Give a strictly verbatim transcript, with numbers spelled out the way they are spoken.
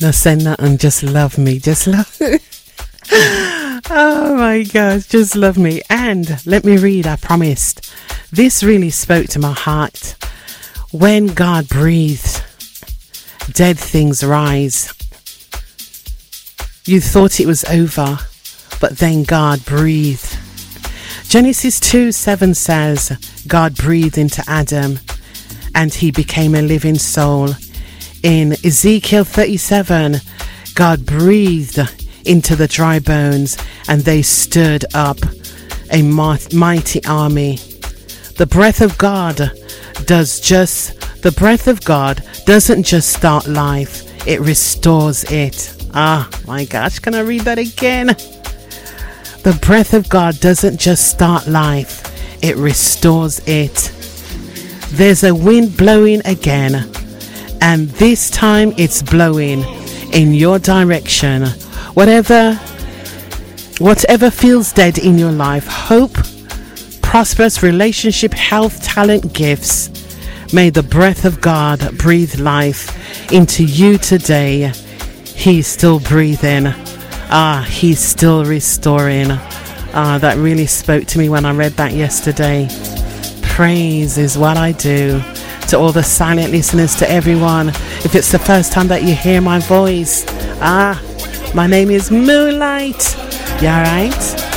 No, send nothing. Just love me. Just love me. Oh my gosh, just love me. And let me read, I promised. This really spoke to my heart. When God breathed, dead things rise. You thought it was over, but then God breathed. Genesis two seven says, God breathed into Adam and he became a living soul. In Ezekiel thirty-seven, God breathed into the dry bones and they stood up, a mighty army. The breath of God does just, the breath of God doesn't just start life, it restores it. Ah, my gosh, can I read that again? The breath of God doesn't just start life, it restores it. There's a wind blowing again, and this time it's blowing in your direction. Whatever, whatever feels dead in your life, hope, prosperous relationship, health, talent, gifts, may the breath of God breathe life into you today. He's still breathing. Ah, he's still restoring. Ah, that really spoke to me when I read that yesterday. Praise is what I do. To all the silent listeners, to everyone, if it's the first time that you hear my voice, ah, my name is Moonlight. You alright?